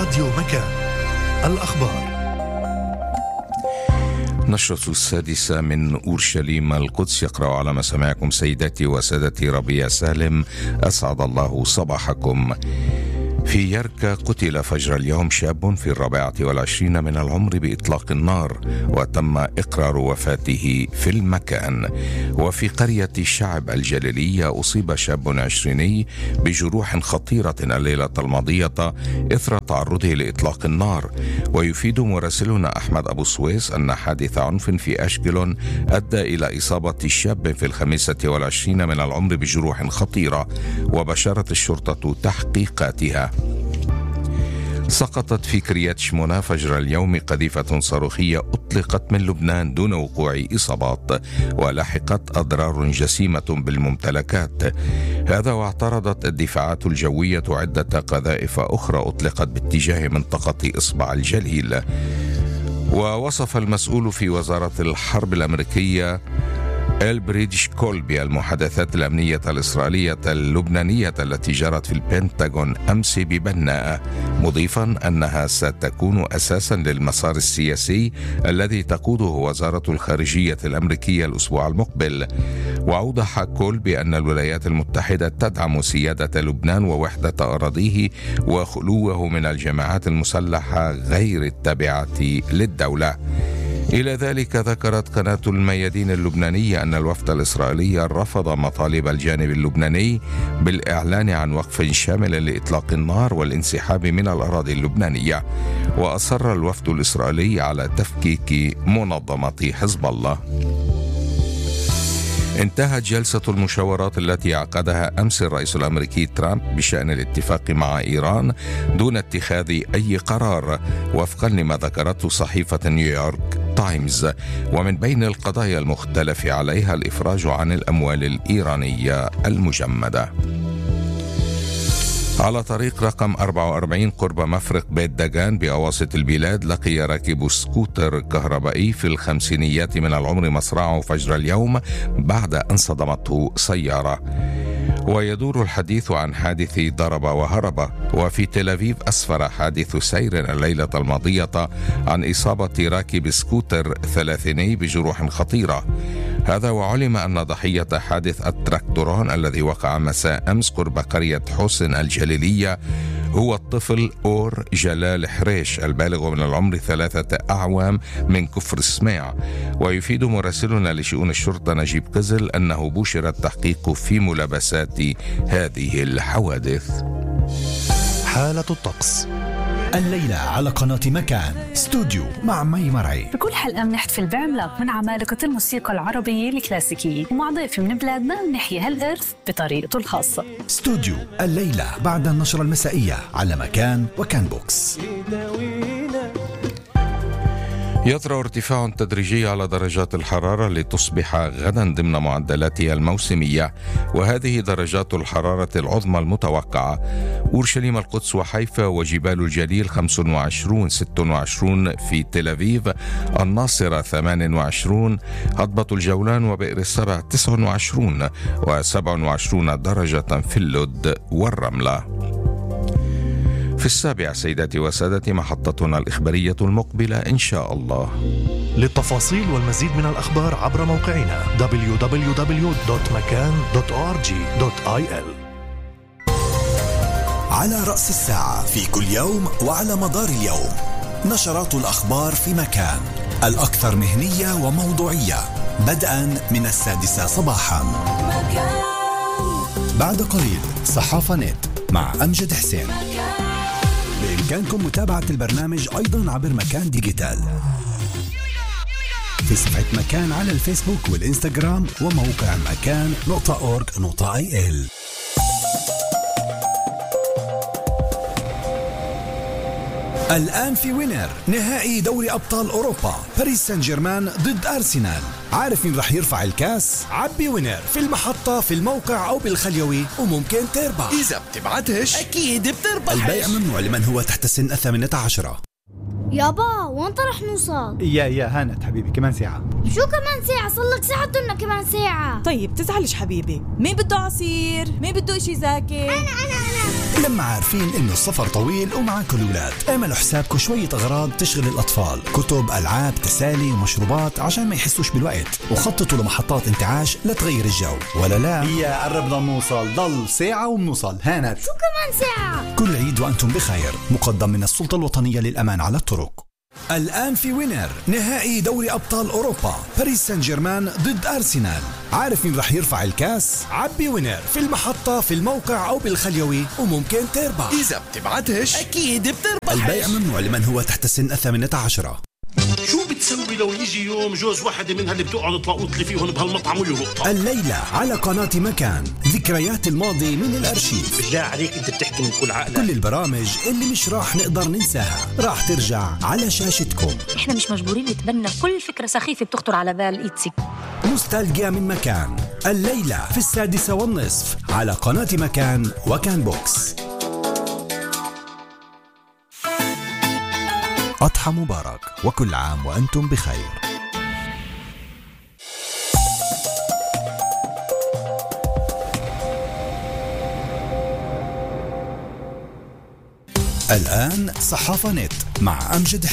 راديو مكان. الأخبار. نشرة السادسة من أورشليم القدس، يقرأ على مسامعكم سيداتي وسادتي ربيع سالم، أسعد الله صباحكم. في يركا قتل فجر اليوم شاب في 24 من العمر بإطلاق النار، وتم إقرار وفاته في المكان. وفي قرية شعب الجليلية أصيب شاب 20 بجروح خطيرة الليلة الماضية إثر تعرضه لإطلاق النار. ويفيد مراسلنا أحمد أبو سويس أن حادث عنف في أشكل أدى إلى إصابة شاب في 25 من العمر بجروح خطيرة، وبشرت الشرطة تحقيقاتها. سقطت في كريات شمونة فجر اليوم قذيفة صاروخية أطلقت من لبنان دون وقوع إصابات، ولحقت أضرار جسيمة بالممتلكات. هذا واعترضت الدفاعات الجوية عدة قذائف أخرى أطلقت باتجاه منطقة إصبع الجليل. ووصف المسؤول في وزارة الحرب الأمريكية البريدش كولبي المحادثات الأمنية الإسرائيلية اللبنانية التي جرت في البنتاغون أمس ببناء، مضيفا أنها ستكون أساسا للمسار السياسي الذي تقوده وزارة الخارجية الأمريكية الأسبوع المقبل. وأوضح كولبي أن الولايات المتحدة تدعم سيادة لبنان ووحدة أراضيه وخلوه من الجماعات المسلحة غير التابعة للدولة. إلى ذلك ذكرت قناة الميادين اللبنانية أن الوفد الإسرائيلي رفض مطالب الجانب اللبناني بالإعلان عن وقف شامل لإطلاق النار والانسحاب من الأراضي اللبنانية. وأصر الوفد الإسرائيلي على تفكيك منظمة حزب الله. انتهت جلسة المشاورات التي عقدها أمس الرئيس الأمريكي ترامب بشأن الاتفاق مع إيران دون اتخاذ أي قرار، وفقا لما ذكرته صحيفة نيويورك تايمز. ومن بين القضايا المختلف عليها الإفراج عن الأموال الإيرانية المجمدة. على طريق رقم 44 قرب مفرق بيت داغان بأواسط البلاد، لقي راكب سكوتر كهربائي في الخمسينيات من العمر مصرعه فجر اليوم بعد أن صدمته سيارة. ويدور الحديث عن حادث ضرب وهرب. وفي تل أبيب أسفر حادث سير الليلة الماضية عن إصابة راكب سكوتر 30 بجروح خطيرة. هذا وعلم أن ضحية حادث التراكتورون الذي وقع مساء أمس قرب قرية حسن الجليلية هو الطفل أور جلال حريش البالغ من العمر 3 أعوام من كفر السماع. ويفيد مراسلنا لشؤون الشرطة نجيب قزل أنه بشر التحقيق في ملابسات هذه الحوادث. حالة الطقس الليلة على قناة مكان استوديو مع مي مرعي. بكل حلقة بنحتفل بعملاق من عمالقة الموسيقى العربية الكلاسيكية، ومع ضيف من بلادنا بنحيي هالإرث بطريقته الخاصة. استوديو الليلة بعد النشرة المسائية على مكان وكان بوكس. يطرأ ارتفاع تدريجي على درجات الحرارة لتصبح غدا ضمن معدلاتها الموسمية، وهذه درجات الحرارة العظمى المتوقعة: أورشليم القدس وحيفا وجبال الجليل 25 26 في تل أبيب، الناصرة 28، هضبة الجولان وبئر السبع 29 و27 درجة في اللد والرملة. في 7 سيداتي وسادتي محطتنا الإخبارية المقبلة إن شاء الله. للتفاصيل والمزيد من الأخبار عبر موقعنا www.makan.org.il. على رأس الساعة في كل يوم وعلى مدار اليوم نشرات الأخبار في مكان، الأكثر مهنية وموضوعية، بدءا من 6 صباحا. بعد قليل صحافة نت مع أمجد حسين. بإمكانكم متابعة البرنامج أيضا عبر مكان ديجيتال في صفحة مكان على الفيسبوك والإنستغرام وموقع مكان.org.il. الآن في وينر نهائي دوري أبطال أوروبا، باريس سان جيرمان ضد أرسنال. عارف مين رح يرفع الكاس؟ عبي وينر في المحطة في الموقع أو بالخليوي وممكن تربح. إذا بتبعتش أكيد بتربح. البيع ممنوع لمن هو تحت سن 18. يابا وين رح نوصل؟ يا هانت حبيبي كمان ساعة. شو كمان ساعة؟ صلك ساعة بدنا كمان ساعة. طيب تزعلش حبيبي، مين بده عصير؟ مين بده اشي زاكي؟ أنا لما عارفين إنه السفر طويل ومعاكم الأولاد اعملوا حسابكم شوية أغراض تشغل الأطفال، كتب، ألعاب، تسالي ومشروبات عشان ما يحسوش بالوقت، وخططوا لمحطات انتعاش لتغير الجو. ولا لا؟ يا قربنا نوصل، ضل ساعة وبنوصل. هانت شو كمان ساعة؟ كل عيد وأنتم بخير، مقدم من السلطة الوطنية للأمان على الطرق. الآن في وينر نهائي دوري أبطال أوروبا، باريس سان جيرمان ضد أرسنال. عارف مين رح يرفع الكاس؟ عبي وينر في المحطة، في الموقع أو بالخليوي، وممكن تربح. إذا بتبعتش أكيد بتربح. البيع ممنوع لمن هو تحت سن 18. شو بتسوي لو يجي يوم جوز واحدة منها اللي بتقعد تلاقوط لي فيهم بهالمطعم ويهبطها؟ الليلة على قناة مكان، ذكريات الماضي من الأرشيف. بالله عليك أنت بتحكي من كل عقلك. كل البرامج اللي مش راح نقدر ننساها راح ترجع على شاشتكم. احنا مش مجبورين نتبنى كل فكرة سخيفة بتخطر على بال إيتسي. نوستالجيا من مكان، الليلة في 6:30 على قناة مكان وكان بوكس. أضحى مبارك وكل عام وأنتم بخير. الآن صحافة نت مع أمجد